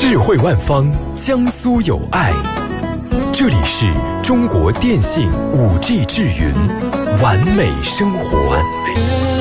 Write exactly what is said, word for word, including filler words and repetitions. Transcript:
智慧万方，江苏有爱。这里是中国电信 五 G 智云，完美生活。